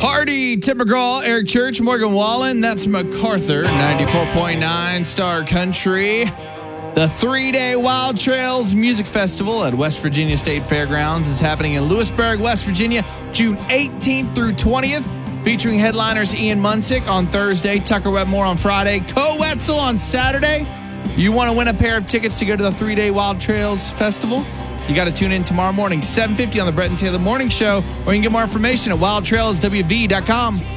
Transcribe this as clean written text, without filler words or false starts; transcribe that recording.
Hardy, Tim McGraw, Eric Church, Morgan Wallen. That's MacArthur, 94.9 Star Country. The 3-day Wild Trails Music Festival at West Virginia State Fairgrounds is happening in Lewisburg, West Virginia, June 18th through 20th, featuring headliners Ian Munsick on Thursday, Tucker Wetmore on Friday, Co Wetzel on Saturday. You want to win a pair of tickets to go to the 3-day Wild Trails Festival? You got to tune in tomorrow morning, 7:50 on the Brett and Taylor Morning Show, or you can get more information at wildtrailswv.com.